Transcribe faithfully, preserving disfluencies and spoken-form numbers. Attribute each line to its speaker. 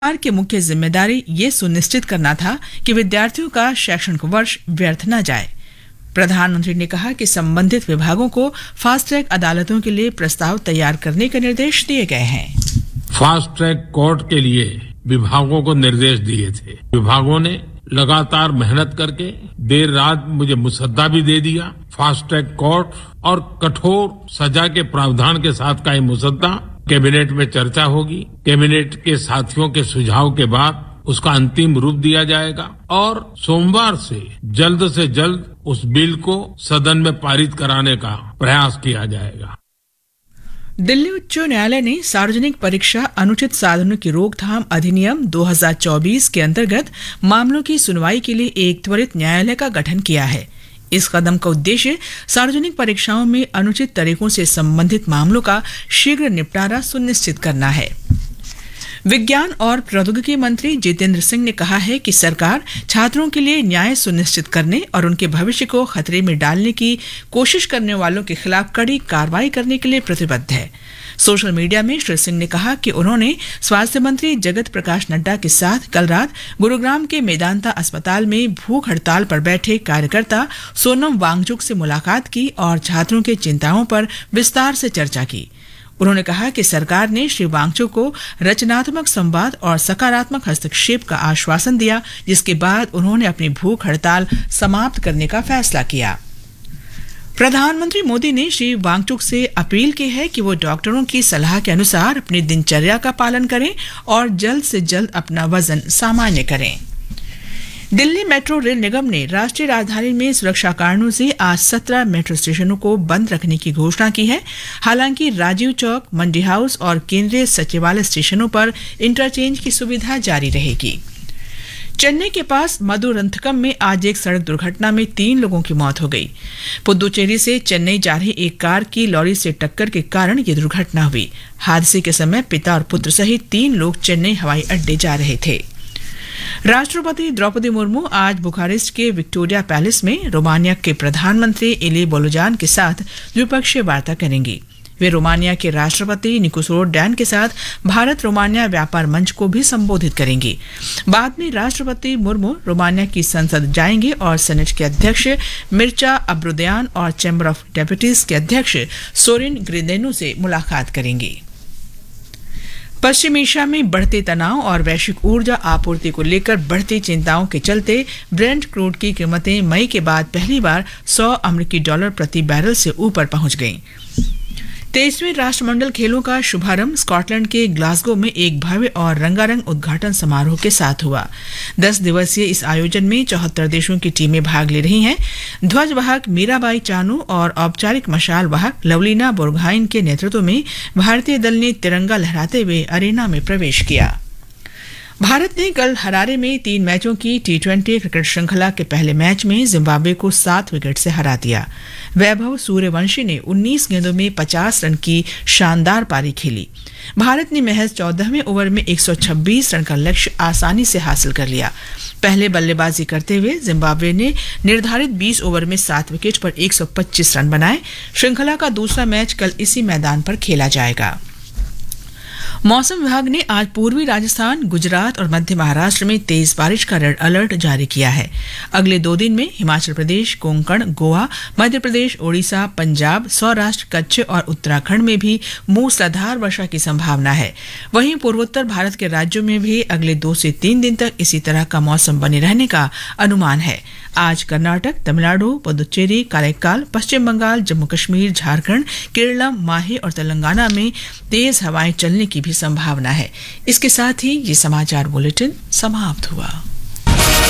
Speaker 1: सरकार की मुख्य जिम्मेदारी ये सुनिश्चित करना था कि विद्यार्थियों का शैक्षणिक वर्ष व्यर्थ न जाए। प्रधानमंत्री ने कहा कि संबंधित विभागों को फास्ट ट्रैक अदालतों के लिए प्रस्ताव तैयार करने के निर्देश दिए गए हैं।
Speaker 2: फास्ट ट्रैक कोर्ट के लिए विभागों को निर्देश दिए थे। विभागों ने लगातार मेहनत करके देर रात मुझे मुसद्दा भी दे दिया। फास्ट ट्रैक कोर्ट और कठोर सजा के प्रावधान के साथ का ये मुसद्दा कैबिनेट में चर्चा होगी। कैबिनेट के साथियों के सुझाव के बाद उसका अंतिम रूप दिया जाएगा और सोमवार से जल्द से जल्द उस बिल को सदन में पारित कराने का प्रयास किया जाएगा।
Speaker 1: दिल्ली उच्च न्यायालय ने सार्वजनिक परीक्षा अनुचित साधनों की रोकथाम अधिनियम दो हज़ार चौबीस के अंतर्गत मामलों की सुनवाई के लिए एक त्वरित न्यायालय का गठन किया है। इस कदम का उद्देश्य सार्वजनिक परीक्षाओं में अनुचित तरीकों से संबंधित मामलों का शीघ्र निपटारा सुनिश्चित करना है। विज्ञान और प्रौद्योगिकी मंत्री जितेंद्र सिंह ने कहा है कि सरकार छात्रों के लिए न्याय सुनिश्चित करने और उनके भविष्य को खतरे में डालने की कोशिश करने वालों के खिलाफ कड़ी कार्रवाई करने के लिए प्रतिबद्ध है। सोशल मीडिया में श्री सिंह ने कहा कि उन्होंने स्वास्थ्य मंत्री जगत प्रकाश नड्डा के साथ कल रात गुरुग्राम के मेदांता अस्पताल में भूख हड़ताल पर बैठे कार्यकर्ता सोनम वांगचुक से मुलाकात की और छात्रों की चिंताओं पर विस्तार से चर्चा की। उन्होंने कहा कि सरकार ने श्री वांगचुक को रचनात्मक संवाद और सकारात्मक हस्तक्षेप का आश्वासन दिया, जिसके बाद उन्होंने अपनी भूख हड़ताल समाप्त करने का फैसला किया। प्रधानमंत्री मोदी ने श्री वांगचुक से अपील की है कि वो डॉक्टरों की सलाह के अनुसार अपनी दिनचर्या का पालन करें और जल्द से जल्द अपना वजन सामान्य करें। दिल्ली मेट्रो रेल निगम ने राष्ट्रीय राजधानी में सुरक्षा कारणों से आज सत्रह मेट्रो स्टेशनों को बंद रखने की घोषणा की है। हालांकि राजीव चौक, मंडी हाउस और केंद्रीय सचिवालय स्टेशनों पर इंटरचेंज की सुविधा जारी रहेगी। चेन्नई के पास मदुरंथकम में आज एक सड़क दुर्घटना में तीन लोगों की मौत हो गई। पुदुचेरी से चेन्नई जा रही एक कार की लॉरी से टक्कर के कारण ये दुर्घटना हुई। हादसे के समय पिता और पुत्र सहित तीन लोग चेन्नई हवाई अड्डे जा रहे थे। राष्ट्रपति द्रौपदी मुर्मू आज बुखारेस्ट के विक्टोरिया पैलेस में रोमानिया के प्रधानमंत्री इली बोलोजान के साथ द्विपक्षीय वार्ता करेंगी। वे रोमानिया के राष्ट्रपति निकोसो डैन के साथ भारत रोमानिया व्यापार मंच को भी संबोधित करेंगी। बाद में राष्ट्रपति मुर्मू रोमानिया की संसद जाएंगे और सेनेट के अध्यक्ष मिर्चा अब्रुदयान और चैम्बर ऑफ डेप्यूटीज के अध्यक्ष सोरिन ग्रिदेनु से मुलाकात करेंगी। पश्चिम एशिया में बढ़ते तनाव और वैश्विक ऊर्जा आपूर्ति को लेकर बढ़ती चिंताओं के चलते ब्रेंट क्रूड की कीमतें मई के बाद पहली बार सौ अमेरिकी डॉलर प्रति बैरल से ऊपर पहुंच गईं। तेईसवें राष्ट्रमंडल खेलों का शुभारंभ स्कॉटलैंड के ग्लासगो में एक भव्य और रंगारंग उद्घाटन समारोह के साथ हुआ। दस दिवसीय इस आयोजन में चौहत्तर देशों की टीमें भाग ले रही हैं। ध्वजवाहक मीराबाई चानू और औपचारिक मशाल वाहक लवलीना बोरगोहाइन के नेतृत्व में भारतीय दल ने तिरंगा लहराते हुए अरेना में प्रवेश किया। भारत ने कल हरारे में तीन मैचों की टी ट्वेंटी क्रिकेट श्रृंखला के पहले मैच में जिम्बाब्वे को सात विकेट से हरा दिया। वैभव सूर्यवंशी ने उन्नीस गेंदों में पचास रन की शानदार पारी खेली। भारत ने महज चौदहवें ओवर में एक सौ छब्बीस रन का लक्ष्य आसानी से हासिल कर लिया। पहले बल्लेबाजी करते हुए जिम्बाब्वे ने निर्धारित बीस ओवर में सात विकेट पर एक सौ पच्चीस रन बनाए। श्रृंखला का दूसरा मैच कल इसी मैदान पर खेला जाएगा। मौसम विभाग ने आज पूर्वी राजस्थान, गुजरात और मध्य महाराष्ट्र में तेज बारिश का रेड अलर्ट जारी किया है। अगले दो दिन में हिमाचल प्रदेश, कोंकण, गोवा, मध्य प्रदेश, ओडिशा, पंजाब, सौराष्ट्र, कच्छ और उत्तराखंड में भी मूसलाधार वर्षा की संभावना है। वहीं पूर्वोत्तर भारत के राज्यों में भी अगले दो से तीन दिन तक इसी तरह का मौसम बने रहने का अनुमान है। आज कर्नाटक, तमिलनाडु, पुदुचेरी, काराइकाल, पश्चिम बंगाल, जम्मू कश्मीर, झारखंड, केरल, माहे और तेलंगाना में तेज हवाएं चलने की भी संभावना है। इसके साथ ही ये समाचार बुलेटिन समाप्त हुआ।